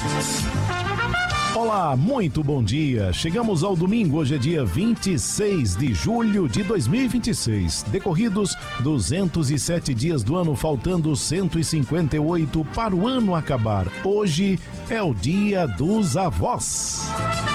Olá, muito bom dia. Chegamos ao domingo, hoje é dia 26 de julho de 2026. Decorridos 207 dias do ano, faltando 158 para o ano acabar. Hoje é o Dia dos Avós.